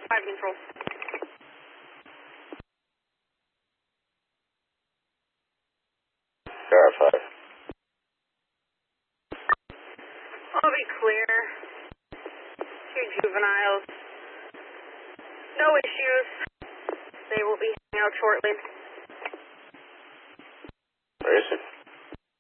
5 control. Verify. I'll be clear. 2 juveniles. No issues. They will be hanging out shortly. Where is it?